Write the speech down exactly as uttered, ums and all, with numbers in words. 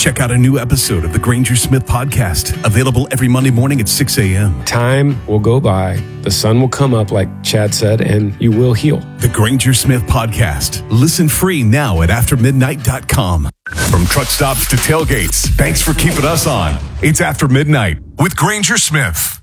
Check out a new episode of the Granger Smith Podcast, available every Monday morning at six a.m. Time will go by, the sun will come up, like Chad said, and you will heal. The Granger Smith Podcast. Listen free now at after midnight dot com. From truck stops to tailgates, thanks for keeping us on. It's After Midnight with Granger Smith.